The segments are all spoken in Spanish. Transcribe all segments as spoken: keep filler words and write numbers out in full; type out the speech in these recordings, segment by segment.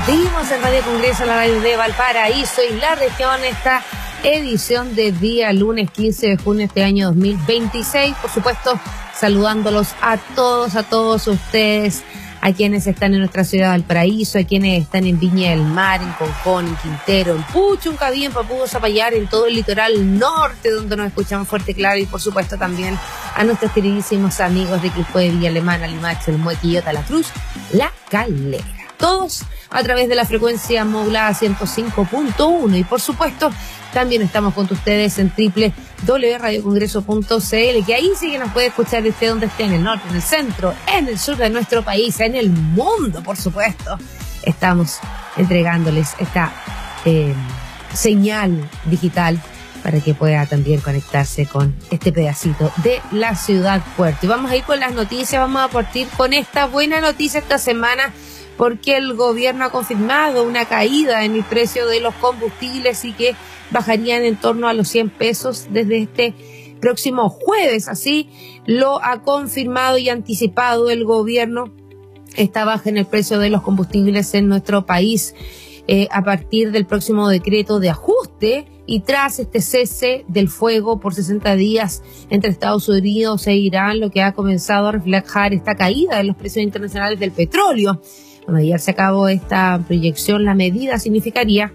Seguimos en Radio Congreso, la radio de Valparaíso y la región, esta edición de día lunes quince de junio de este año dos mil veintiséis. Por supuesto, saludándolos a todos, a todos ustedes, a quienes están en nuestra ciudad de Valparaíso, a quienes están en Viña del Mar, en Concón, en Quintero, en Puchuncaví, en Papudo, Zapallar, en todo el litoral norte, donde nos escuchamos fuerte y claro, y por supuesto también a nuestros queridísimos amigos de Quilpué, de Villa Alemana, Limache, El Muelle, Quillota, La Cruz, La Calera. Todos a través de la frecuencia modulada ciento cinco punto uno, y por supuesto también estamos con ustedes en doble u doble u doble u punto radio congreso punto c l, que ahí sí que nos puede escuchar esté donde esté, en el norte, en el centro, en el sur de nuestro país, en el mundo, por supuesto. Estamos entregándoles esta eh, señal digital para que pueda también conectarse con este pedacito de la ciudad puerto. Y vamos a ir con las noticias, vamos a partir con esta buena noticia esta semana, porque el gobierno ha confirmado una caída en el precio de los combustibles y que bajarían en torno a los cien pesos desde este próximo jueves. Así lo ha confirmado y anticipado el gobierno, esta baja en el precio de los combustibles en nuestro país eh, a partir del próximo decreto de ajuste y tras este cese del fuego por sesenta días entre Estados Unidos e Irán, lo que ha comenzado a reflejar esta caída de los precios internacionales del petróleo. Cuando ayer se acabó esta proyección, la medida significaría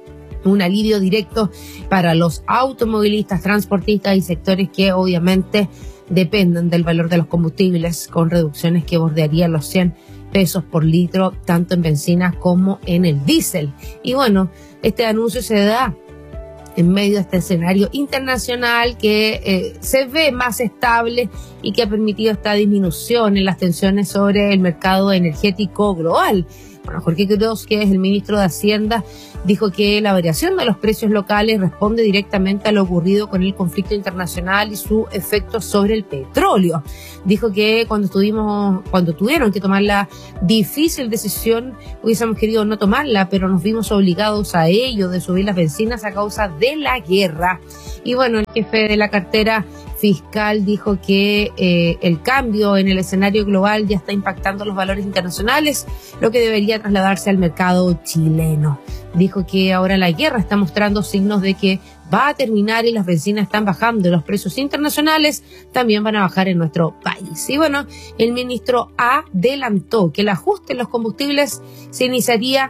un alivio directo para los automovilistas, transportistas y sectores que obviamente dependen del valor de los combustibles, con reducciones que bordearían los cien pesos por litro, tanto en bencinas como en el diésel. Y bueno, este anuncio se da en medio de este escenario internacional que eh, se ve más estable y que ha permitido esta disminución en las tensiones sobre el mercado energético global. Bueno, Jorge Quiroz, que es el ministro de Hacienda, dijo que la variación de los precios locales responde directamente a lo ocurrido con el conflicto internacional y su efecto sobre el petróleo. Dijo que cuando estuvimos, cuando tuvieron que tomar la difícil decisión, hubiésemos querido no tomarla, pero nos vimos obligados a ello, de subir las bencinas a causa de la guerra. Y bueno, el jefe de la cartera fiscal dijo que eh, el cambio en el escenario global ya está impactando los valores internacionales, lo que debería trasladarse al mercado chileno. Dijo que ahora la guerra está mostrando signos de que va a terminar y las bencinas están bajando, los precios internacionales también van a bajar en nuestro país. Y bueno, el ministro adelantó que el ajuste en los combustibles se iniciaría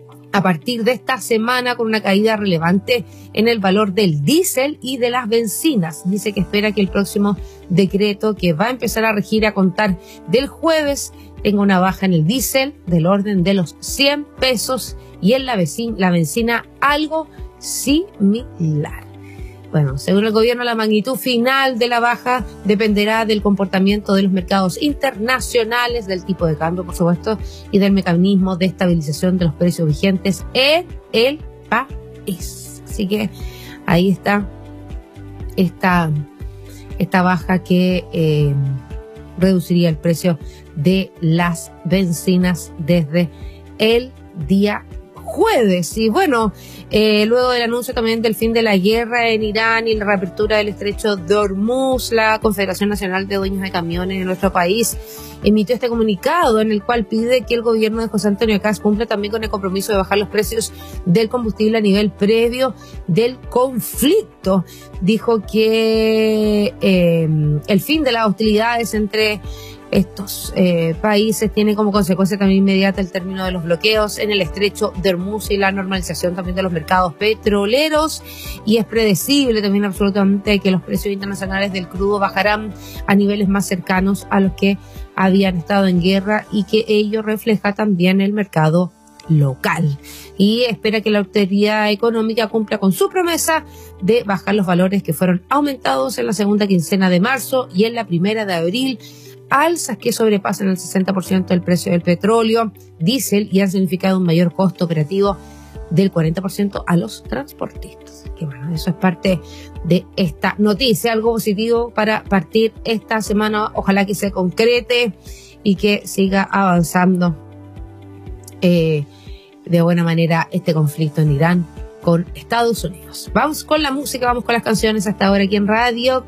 a partir de esta semana con una caída relevante en el valor del diésel y de las bencinas. Dice que espera que el próximo decreto, que va a empezar a regir a contar del jueves, tenga una baja en el diésel del orden de los cien pesos y en la bencina, la bencina algo similar. Bueno, según el gobierno, la magnitud final de la baja dependerá del comportamiento de los mercados internacionales, del tipo de cambio, por supuesto, y del mecanismo de estabilización de los precios vigentes en el país. Así que ahí está esta, esta baja que eh, reduciría el precio de las bencinas desde el día jueves. Y bueno, eh, luego del anuncio también del fin de la guerra en Irán y la reapertura del estrecho de Hormuz, la Confederación Nacional de Dueños de Camiones en nuestro país emitió este comunicado en el cual pide que el gobierno de José Antonio Kast cumpla también con el compromiso de bajar los precios del combustible a nivel previo del conflicto. Dijo que eh, el fin de las hostilidades entre estos eh, países tiene como consecuencia también inmediata el término de los bloqueos en el estrecho de Hormuz y la normalización también de los mercados petroleros, y es predecible también absolutamente que los precios internacionales del crudo bajarán a niveles más cercanos a los que habían estado en guerra, y que ello refleja también el mercado local. Y espera que la autoridad económica cumpla con su promesa de bajar los valores que fueron aumentados en la segunda quincena de marzo y en la primera de abril, alzas que sobrepasan el sesenta por ciento del precio del petróleo, diésel, y han significado un mayor costo operativo del cuarenta por ciento a los transportistas. Que bueno, eso es parte de esta noticia, algo positivo para partir esta semana. Ojalá que se concrete y que siga avanzando eh, de buena manera este conflicto en Irán con Estados Unidos. Vamos con la música, vamos con las canciones hasta ahora aquí en Radio